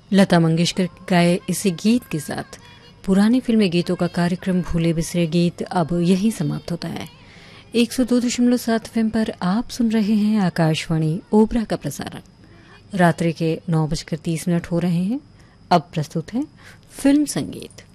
लता मंगेशकर गाए इसी गीत के साथ पुरानी फिल्मी गीतों का कार्यक्रम भूले बिसरे गीत अब यही समाप्त होता है। 102.7 FM पर आप सुन रहे हैं आकाशवाणी ओबरा का प्रसारण। रात्रि के 9:30 हो रहे हैं। अब प्रस्तुत है फिल्म संगीत।